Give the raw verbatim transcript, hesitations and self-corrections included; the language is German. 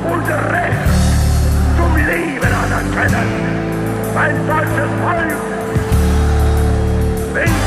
und Recht zum Leben anerkennen. Ein solches Volk will